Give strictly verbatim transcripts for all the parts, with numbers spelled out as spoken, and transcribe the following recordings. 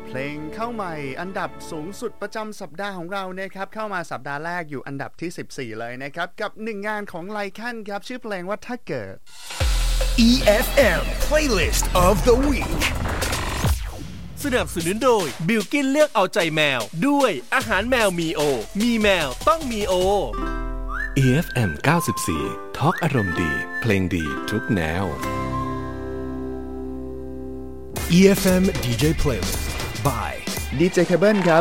เพลงเข้าใหม่อันดับสูงสุดประจำสัปดาห์ของเรานะครับเข้ามาสัปดาห์แรกอยู่อันดับที่สิบสี่เลยนะครับกับหนึ่งงานของไลแคนครับชื่อเพลงว่าถ้าเกิดอี เอฟ เอ็ม Playlist of the Week สนับสนุนโดยบิลกินเลือกเอาใจแมวด้วยอาหารแมวมีโอมีแมวต้องมีโออี เอฟ เอ็ม เก้าสิบสี่ ทอล์กอารมณ์ดีเพลงดีทุกแนวอี เอฟ เอ็ม ดี เจ Playlist by ดี เจ Cable ครับ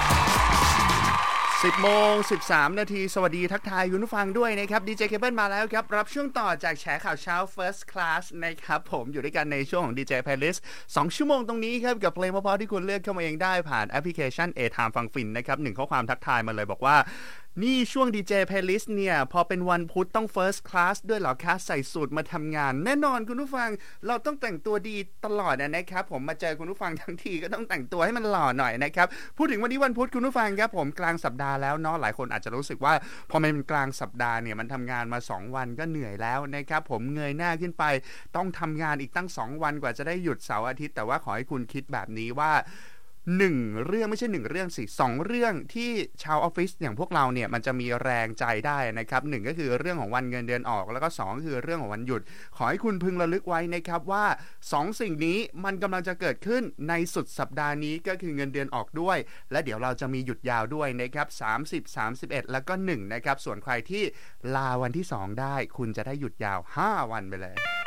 สิบโมงสิบสามนาทีสวัสดีทักทายคุณผู้ฟังด้วยนะครับ ดี เจ Cable มาแล้วครับรับช่วงต่อจากแฉข่าวเช้า First Class นะครับผมอยู่ด้วยกันในช่วงของ ดี เจ Playlist สองชั่วโมงตรงนี้ครับกับเพลงเพราะๆที่คุณเลือกเข้ามาเองได้ผ่านแอปพลิเคชัน A-Time ฟังฟินนะครับหนึ่งข้อความทักทายมาเลยบอกว่านี่ช่วง ดี เจ Playlist เนี่ยพอเป็นวันพุธต้อง First Class ด้วยเหรอคะใส่สูทมาทำงานแน่นอนคุณผู้ฟังเราต้องแต่งตัวดีตลอดนะครับผมมาเจอคุณผู้ฟังทั้งทีก็ต้องแต่งตัวให้มันหล่อหน่อยนะครับพูดถึงวันนี้วันพุธคุณผู้ฟังครับผมกลางสัปดาห์แล้วเนาะหลายคนอาจจะรู้สึกว่าพอมันเป็นกลางสัปดาห์เนี่ยมันทำงานมาสองวันก็เหนื่อยแล้วนะครับผมเงยหน้าขึ้นไปต้องทำงานอีกตั้งสองวันกว่าจะได้หยุดเสาร์อาทิตย์แต่ว่าขอให้คุณคิดแบบนี้ว่าหนึ่งเรื่องไม่ใช่หนึ่งเรื่องสิสองเรื่องที่ชาวออฟฟิศอย่างพวกเราเนี่ยมันจะมีแรงใจได้นะครับหนึ่งก็คือเรื่องของวันเงินเดือนออกแล้วก็สองก็คือเรื่องของวันหยุดขอให้คุณพึงระลึกไว้นะครับว่าสองสิ่งนี้มันกำลังจะเกิดขึ้นในสุดสัปดาห์นี้ก็คือเงินเดือนออกด้วยและเดี๋ยวเราจะมีหยุดยาวด้วยนะครับสามสิบ สามสิบเอ็ดแล้วก็หนึ่งนะครับส่วนใครที่ลาวันที่สองได้คุณจะได้หยุดยาวห้าวันไปเลย